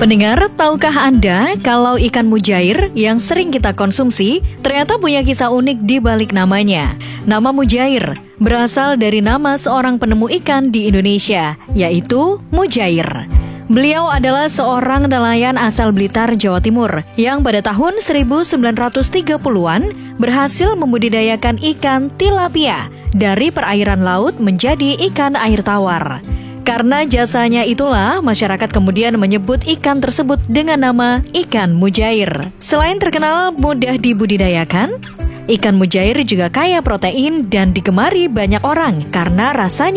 Pendengar, tahukah Anda kalau ikan mujair yang sering kita konsumsi ternyata punya kisah unik di balik namanya? Nama mujair berasal dari nama seorang penemu ikan di Indonesia, yaitu Mujair. Beliau adalah seorang nelayan asal Blitar, Jawa Timur, yang pada tahun 1930-an berhasil membudidayakan ikan tilapia dari perairan laut menjadi ikan air tawar. Karena jasanya itulah, masyarakat kemudian menyebut ikan tersebut dengan nama ikan mujair. Selain terkenal mudah dibudidayakan, ikan mujair juga kaya protein dan digemari banyak orang karena rasanya